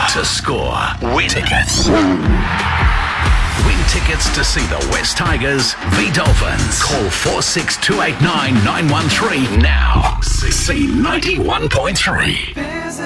To score. Win tickets. Win tickets to see the West Tigers v Dolphins. Call 46289 913 now. C91.3.